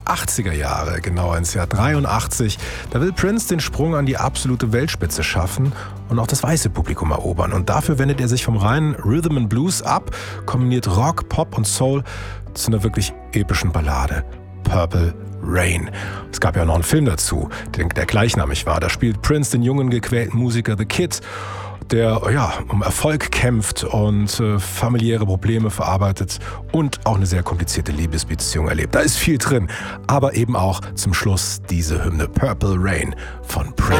80er Jahre, genauer ins Jahr 83. Da will Prince den Sprung an die absolute Weltspitze schaffen und auch das weiße Publikum erobern. Und dafür wendet er sich vom reinen Rhythm and Blues ab, kombiniert Rock, Pop und Soul zu einer wirklich epischen Ballade. Purple Rain. Es gab ja noch einen Film dazu, der gleichnamig war. Da spielt Prince den jungen, gequälten Musiker The Kid, der um Erfolg kämpft und familiäre Probleme verarbeitet und auch eine sehr komplizierte Liebesbeziehung erlebt. Da ist viel drin, aber eben auch zum Schluss diese Hymne Purple Rain von Prince.